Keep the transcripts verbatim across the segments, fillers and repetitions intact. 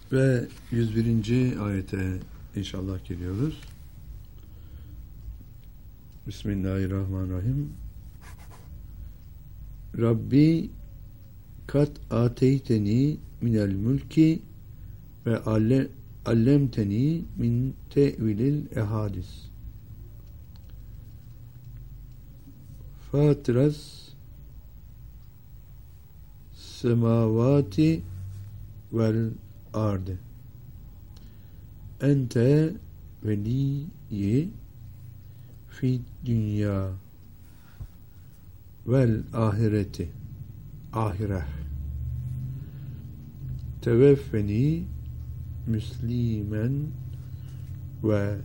Ve yüz birinci ayete inşallah geliyoruz. Bismillahirrahmanirrahim. Rabbi kat ateyteni minel mülki ve alle, allemteni min tevilil ehadis. Fatiras semavati vel ardı. Ente veliyyi fi dünya vel ahireti. Ahire. Teveffeni müslimen ve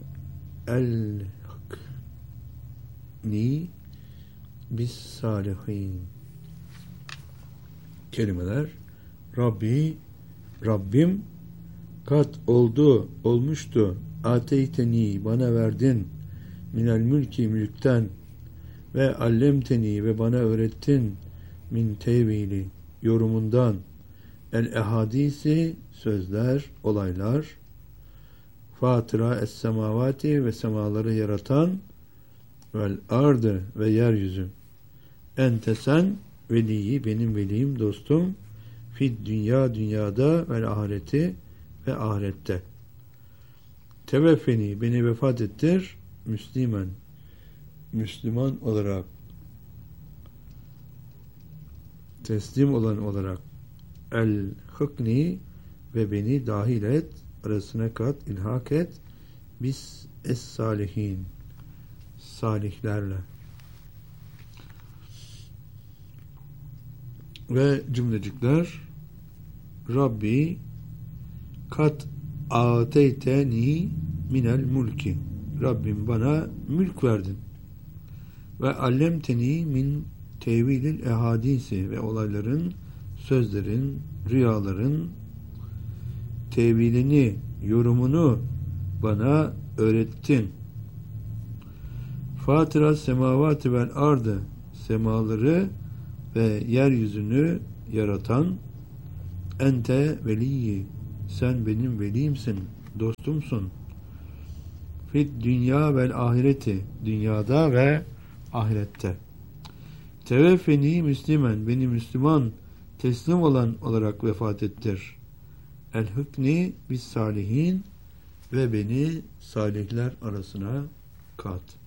elhakni bis salihin. Kelimeler: Rabbi, Rabbim, kat oldu, olmuştu, ateyteni, bana verdin, minel mülki, mülkten, ve allemteni, ve bana öğrettin, min tevili, yorumundan, el ehadisi, sözler, olaylar, fatıra es semavati, ve semaları yaratan, vel ardı, ve yeryüzü, ente sen, veliyi, benim velim, dostum, fid dünya, dünyada, ve ahireti, ve ahirette. Teveffeni, beni vefat ettir, müslimen, Müslüman olarak, teslim olan olarak, el hıkni, ve beni dahil et, arasına kat, ilhak et, biz es salihin, salihlerle. Ve cümlecikler: Rabbi kat ateyteni minel mulki, Rabbim bana mülk verdin, ve allemteni min tevilil ehadisi, ve olayların, sözlerin, rüyaların tevilini, yorumunu bana öğrettin. Fatıra semavati vel ardı, semaları ve yeryüzünü yaratan, ente veliyyi, sen benim velimsin, dostumsun. Fit dünya vel ahireti, dünyada ve ahirette. Teveffeni müslimen, beni Müslüman, teslim olan olarak vefat ettir. El hükni bis salihin, ve beni salihler arasına kat.